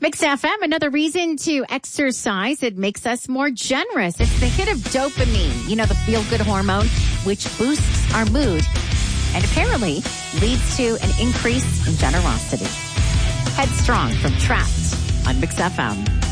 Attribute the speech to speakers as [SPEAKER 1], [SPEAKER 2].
[SPEAKER 1] Mix FM, another reason to exercise. It makes us more generous. It's the hit of dopamine, the feel-good hormone, which boosts our mood and apparently leads to an increase in generosity. Headstrong from Trapped on Mix FM.